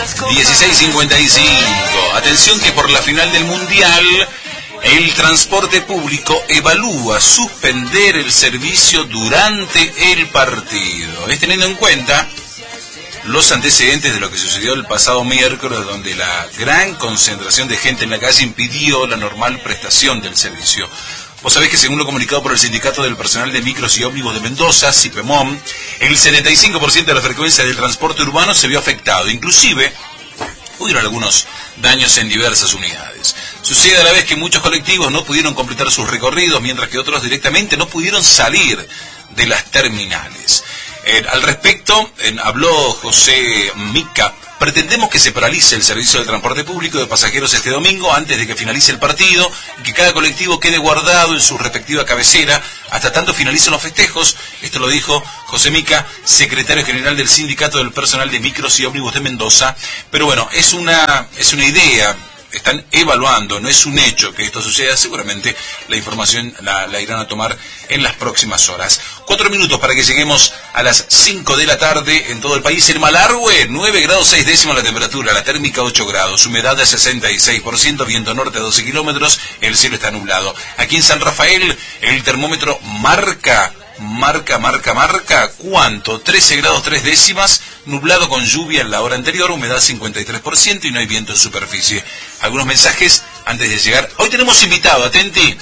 16:55. Atención que por la final del Mundial, el transporte público evalúa suspender el servicio durante el partido. Es teniendo en cuenta los antecedentes de lo que sucedió el pasado miércoles, donde la gran concentración de gente en la calle impidió la normal prestación del servicio. Vos sabés que según lo comunicado por el Sindicato del Personal de Micros y Ómnibus de Mendoza, CIPEMOM, el 75% de la frecuencia del transporte urbano se vio afectado. Inclusive, hubieron algunos daños en diversas unidades. Sucede a la vez que muchos colectivos no pudieron completar sus recorridos, mientras que otros directamente no pudieron salir de las terminales. Al respecto, habló José Mica. Pretendemos que se paralice el servicio de transporte público de pasajeros este domingo antes de que finalice el partido y que cada colectivo quede guardado en su respectiva cabecera hasta tanto finalicen los festejos. Esto lo dijo José Mica, secretario general del Sindicato del Personal de Micros y Ómnibus de Mendoza. Pero bueno, es una idea. Están evaluando, no es un hecho que esto suceda, seguramente la información la irán a tomar en las próximas horas. 4 minutos para que lleguemos a las 5 de la tarde en todo el país. En Malargüe, 9 grados 6 décimas la temperatura, la térmica 8 grados, humedad de 66%, viento norte a 12 kilómetros, el cielo está nublado. Aquí en San Rafael, el termómetro marca, ¿cuánto? 13 grados 3 décimas, nublado con lluvia en la hora anterior, humedad 53% y no hay viento en superficie. Algunos mensajes antes de llegar. Hoy tenemos invitado, atenti,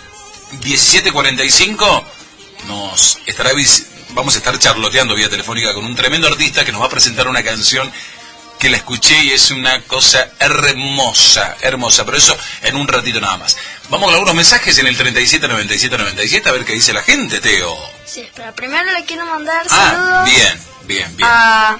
17:45, vamos a estar charloteando vía telefónica con un tremendo artista que nos va a presentar una canción que la escuché y es una cosa hermosa, pero eso en un ratito nada más. Vamos con algunos mensajes en el 379797 a ver qué dice la gente, Teo. Sí, pero primero le quiero mandar saludos. Bien. A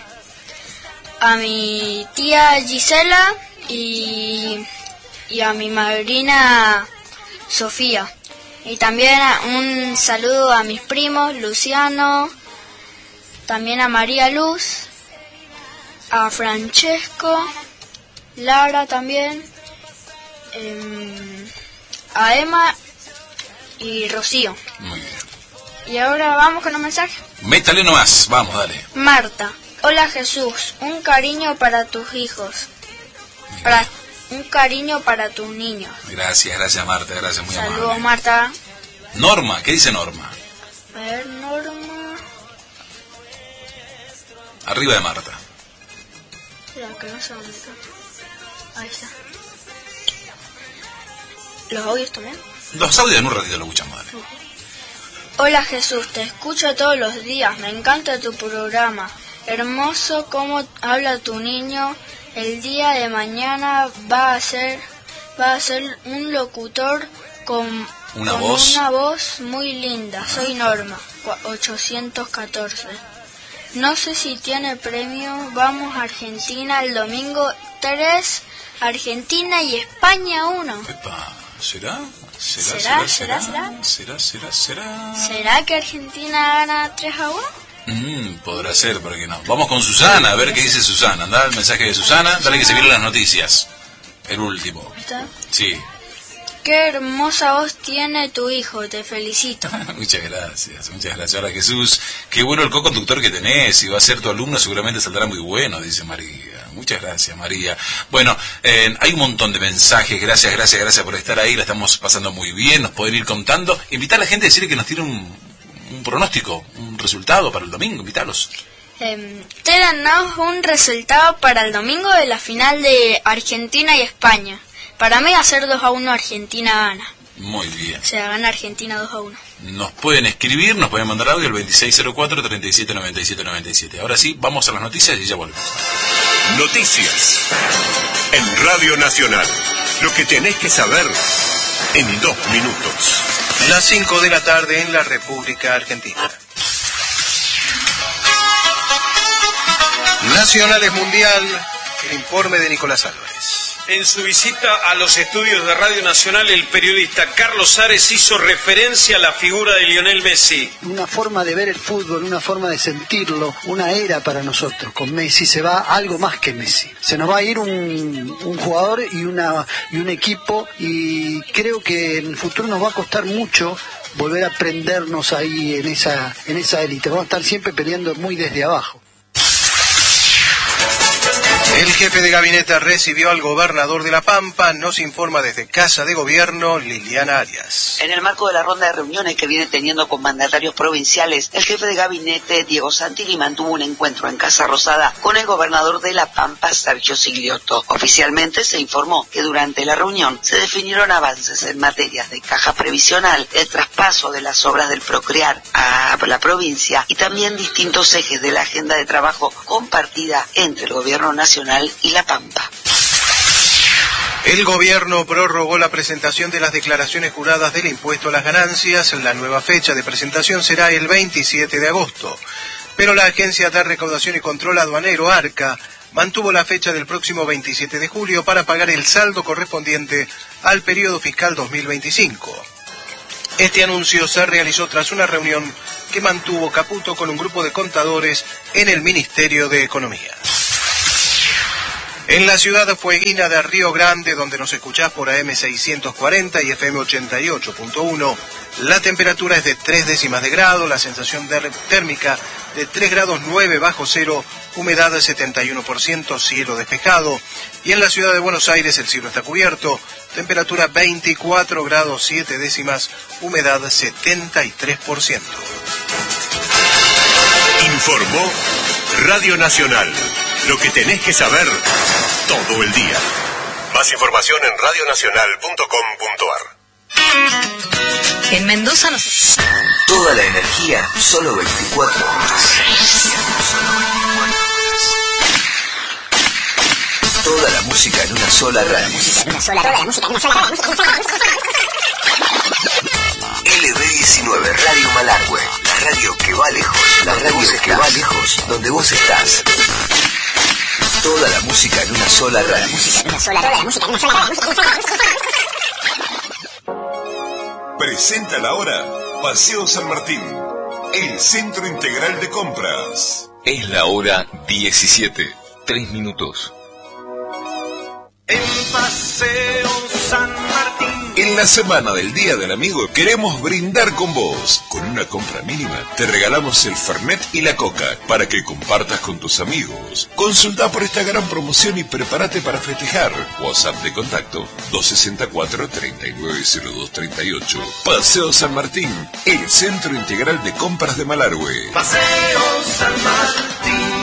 mi tía Gisela y a mi madrina Sofía. Y también un saludo a mis primos, Luciano, también a María Luz, a Francesco, Lara también, a Emma y Rocío. Muy bien. Y ahora vamos con un mensaje. Métale nomás, vamos, dale. Marta, hola Jesús, un cariño para tus hijos, un cariño para tus niños. Gracias Marta, gracias, muy amable. Saludos Marta. Norma, ¿qué dice Norma? A ver, Norma. Arriba de Marta. Espera, que no sé dónde está. Ahí está. ¿Los audios también? Los audios en un ratito lo escuchamos, dale. Hola Jesús, te escucho todos los días, me encanta tu programa. Hermoso cómo habla tu niño. El día de mañana va a ser un locutor con una voz muy linda. Soy Norma, 814. No sé si tiene premio. Vamos a Argentina el domingo 3, Argentina y España 1. Epa, ¿será? ¿Será que Argentina gana 3-1? Podrá ser, ¿por qué no? Vamos con Susana, a ver qué dice Susana. Anda el mensaje de Susana, dale que se vienen las noticias. El último. ¿Está? Sí. Qué hermosa voz tiene tu hijo, te felicito. Muchas gracias. Ahora Jesús, qué bueno el co-conductor que tenés, si va a ser tu alumno seguramente saldrá muy bueno, dice María. Muchas gracias, María. Bueno, hay un montón de mensajes, gracias por estar ahí, la estamos pasando muy bien, nos pueden ir contando. Invitar a la gente a decir que nos tire un pronóstico, un resultado para el domingo, invitarlos. Tíranos un resultado para el domingo de la final de Argentina y España. Para mí hacer 2-1 Argentina gana. Muy bien. O sea, gana Argentina 2-1. Nos pueden escribir, nos pueden mandar audio al 2604-379797. Ahora sí, vamos a las noticias y ya volvemos. Noticias en Radio Nacional. Lo que tenés que saber en 2 minutos. Las 5 de la tarde en la República Argentina. Nacionales Mundial, el informe de Nicolás Álvarez. En su visita a los estudios de Radio Nacional, el periodista Carlos Ares hizo referencia a la figura de Lionel Messi. Una forma de ver el fútbol, una forma de sentirlo, una era para nosotros. Con Messi se va algo más que Messi. Se nos va a ir un jugador y un equipo, y creo que en el futuro nos va a costar mucho volver a prendernos ahí en esa élite. Vamos a estar siempre peleando muy desde abajo. El jefe de gabinete recibió al gobernador de La Pampa, nos informa desde Casa de Gobierno Liliana Arias. En el marco de la ronda de reuniones que viene teniendo con mandatarios provinciales, el jefe de gabinete, Diego Santilli, mantuvo un encuentro en Casa Rosada con el gobernador de La Pampa, Sergio Sigliotto. Oficialmente se informó que durante la reunión se definieron avances en materias de caja previsional, el traspaso de las obras del Procrear a la provincia y también distintos ejes de la agenda de trabajo compartida entre el gobierno nacional y La Pampa. El gobierno prorrogó la presentación de las declaraciones juradas del impuesto a las ganancias. La nueva fecha de presentación será el 27 de agosto. Pero la Agencia de Recaudación y Control Aduanero, ARCA, mantuvo la fecha del próximo 27 de julio para pagar el saldo correspondiente al periodo fiscal 2025. Este anuncio se realizó tras una reunión que mantuvo Caputo con un grupo de contadores en el Ministerio de Economía. En la ciudad fueguina de Río Grande, donde nos escuchás por AM 640 y FM 88.1, la temperatura es de 3 décimas de grado, la sensación térmica de 3 grados 9 bajo cero, humedad de 71%, cielo despejado. Y en la ciudad de Buenos Aires el cielo está cubierto, temperatura 24 grados 7 décimas, humedad 73%. Informó Radio Nacional. Lo que tenés que saber todo el día. Más información en radionacional.com.ar. En Mendoza toda la energía, solo 24 horas. Toda la música en una sola radio. LB19 Radio Malargüe, la radio que va lejos, la radio que va lejos, donde vos estás. Toda la música en una sola radio. Presenta la hora Paseo San Martín, el centro integral de compras. Es la hora 17, 3 minutos. En Paseo San Martín. En la semana del Día del Amigo queremos brindar con vos. Con una compra mínima te regalamos el Fernet y la Coca para que compartas con tus amigos. Consulta por esta gran promoción y prepárate para festejar. WhatsApp de contacto 264-390238. Paseo San Martín, el centro integral de compras de Malargüe. Paseo San Martín.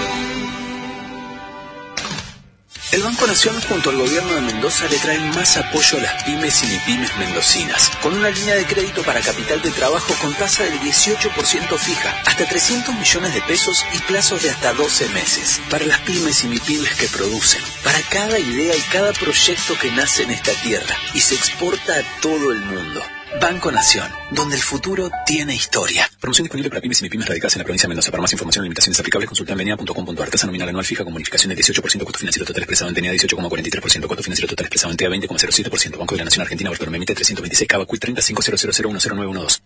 El Banco Nación junto al gobierno de Mendoza le traen más apoyo a las pymes y mipymes mendocinas, con una línea de crédito para capital de trabajo con tasa del 18% fija, hasta 300 millones de pesos y plazos de hasta 12 meses. Para las pymes y mipymes que producen, para cada idea y cada proyecto que nace en esta tierra y se exporta a todo el mundo. Banco Nación, donde el futuro tiene historia. Promoción disponible para pymes y mipymes radicadas en la provincia de Mendoza. Para más información y limitaciones aplicables, consulta en venia.com.ar. Tasa nominal anual fija con bonificación del 18%, costo financiero total expresado en TNA 18,43%, costo financiero total expresado en TA 20,07%. Banco de la Nación Argentina, Bartolomé emite 326 Cava Quit 305000100912.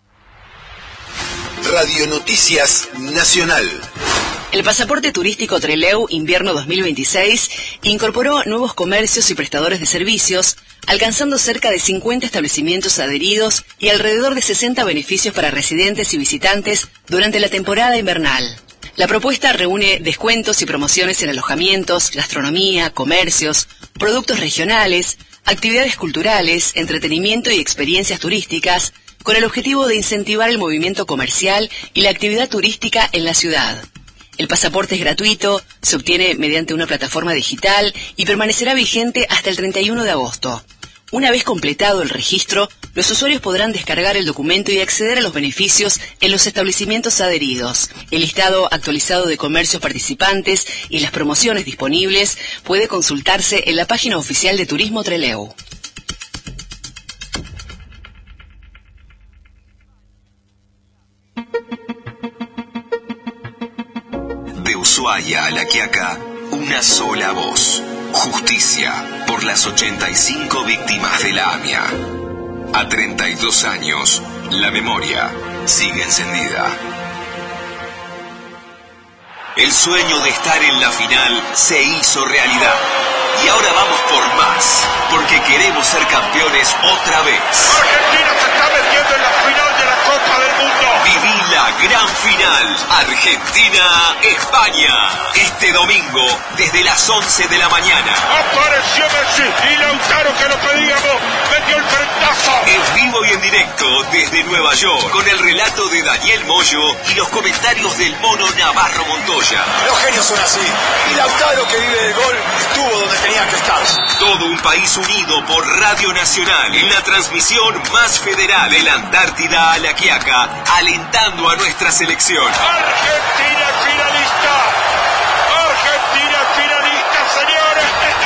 Radio Noticias Nacional. El pasaporte turístico Trelew Invierno 2026 incorporó nuevos comercios y prestadores de servicios, alcanzando cerca de 50 establecimientos adheridos y alrededor de 60 beneficios para residentes y visitantes durante la temporada invernal. La propuesta reúne descuentos y promociones en alojamientos, gastronomía, comercios, productos regionales, actividades culturales, entretenimiento y experiencias turísticas, con el objetivo de incentivar el movimiento comercial y la actividad turística en la ciudad. El pasaporte es gratuito, se obtiene mediante una plataforma digital y permanecerá vigente hasta el 31 de agosto. Una vez completado el registro, los usuarios podrán descargar el documento y acceder a los beneficios en los establecimientos adheridos. El listado actualizado de comercios participantes y las promociones disponibles puede consultarse en la página oficial de Turismo Trelew. De Ushuaia a La Quiaca, una sola voz. Justicia por las 85 víctimas de la AMIA. A 32 años, la memoria sigue encendida. El sueño de estar en la final se hizo realidad. Y ahora vamos por más, porque queremos ser campeones otra vez. Argentina se está metiendo en la final de la Copa del Mundo. Viví la gran final, Argentina-España. Este domingo, desde las 11 de la mañana. Apareció Messi y Lautaro, que lo pedíamos, metió el frentazo. En vivo y en directo desde Nueva York, con el relato de Daniel Moyo y los comentarios del mono Navarro Montoya. Los genios son así. Y Lautaro, que vive del gol, estuvo donde tenía que estar. Todo un país unido por Radio Nacional en la transmisión más federal de la Antártida a La Quiaca, alentando a nuestra selección. Argentina finalista. Argentina finalista, señores.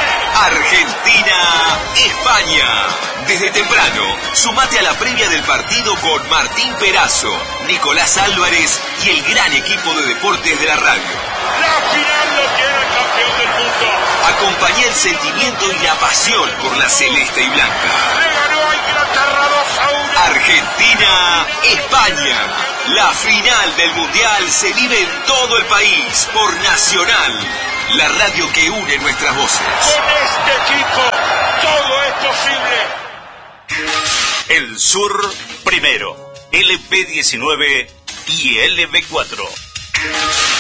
Argentina-España. Desde temprano, sumate a la previa del partido con Martín Perazo, Nicolás Álvarez y el gran equipo de deportes de la radio. La final lo tiene el campeón del mundo. Acompañá el sentimiento y la pasión por la celeste y blanca. Le ganó a Inglaterra 2-1. Argentina-España. La final del Mundial se vive en todo el país por Nacional, la radio que une nuestras voces. Con este equipo, todo es posible. El Sur primero, LP19 y LB4.